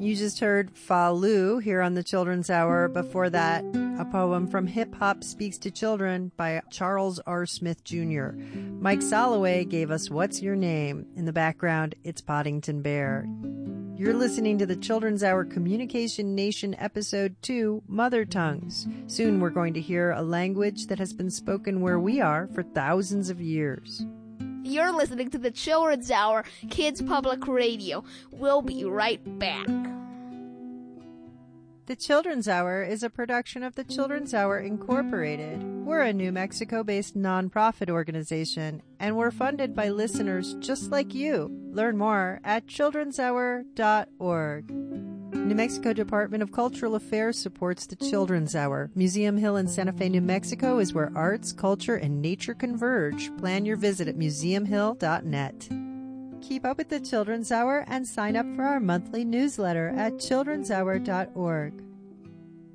You just heard Fa Lu here on the Children's Hour. Before that, a poem from Hip Hop Speaks to Children by Charles R. Smith Jr. Mike Soloway gave us What's Your Name? In the background, it's Poddington Bear. You're listening to the Children's Hour Communication Nation Episode 2, Mother Tongues. Soon we're going to hear a language that has been spoken where we are for thousands of years. You're listening to the Children's Hour, Kids Public Radio. We'll be right back. The Children's Hour is a production of the Children's Hour Incorporated. We're a New Mexico-based nonprofit organization, and we're funded by listeners just like you. Learn more at childrenshour.org. New Mexico Department of Cultural Affairs supports the Children's Hour. Museum Hill in Santa Fe, New Mexico is where arts, culture, and nature converge. Plan your visit at museumhill.net. Keep up with the Children's Hour and sign up for our monthly newsletter at childrenshour.org.